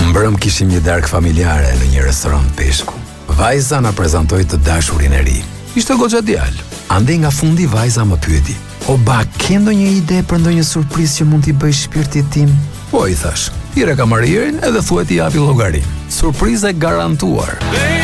Mbrëm kishim një darkë familjare në një restorant peshku. Vajza na prezantoi të dashurin e ri. Ishte goxha djalë. Andej nga fundi vajza më pyeti: "O ba, ke ndonjë ide për ndonjë surprizë që mund t'i bëj shpirtit tim?" "Po," i thash, "hire kamaririn edhe thuaj t'i japi llogarin. Surprizë garantuar."